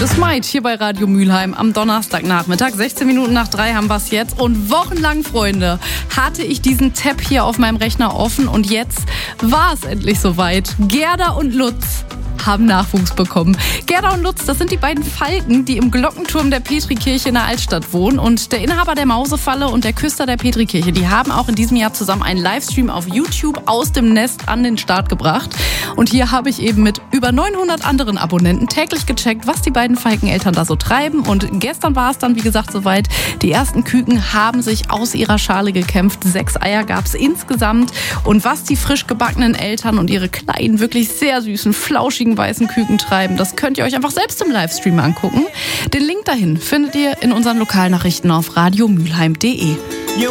Das Maid hier bei Radio Mülheim am Donnerstagnachmittag. 16 Minuten nach 3 haben wir es jetzt. Und wochenlang, Freunde, hatte ich diesen Tab hier auf meinem Rechner offen. Und jetzt war es endlich soweit. Gerda und Lutz haben Nachwuchs bekommen. Gerda und Lutz, das sind die beiden Falken, die im Glockenturm der Petrikirche in der Altstadt wohnen. Und der Inhaber der Mausefalle und der Küster der Petrikirche, die haben auch in diesem Jahr zusammen einen Livestream auf YouTube aus dem Nest an den Start gebracht. Und hier habe ich eben mit über 900 anderen Abonnenten täglich gecheckt, was die beiden Falkeneltern da so treiben. Und gestern war es dann, wie gesagt, soweit. Die ersten Küken haben sich aus ihrer Schale gekämpft. 6 Eier gab es insgesamt. Und was die frisch gebackenen Eltern und ihre kleinen, wirklich sehr süßen, flauschigen weißen Küken treiben, das könnt ihr euch einfach selbst im Livestream angucken. Den Link dahin findet ihr in unseren Lokalnachrichten auf radiomülheim.de.